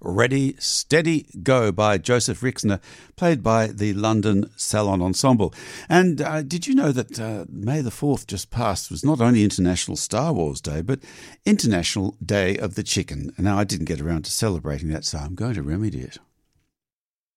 Ready, Steady, Go by Joseph Rixner, played by the London Salon Ensemble. And did you know that May the 4th just passed was not only International Star Wars Day, but International Day of the Chicken? Now, I didn't get around to celebrating that, so I'm going to remedy it.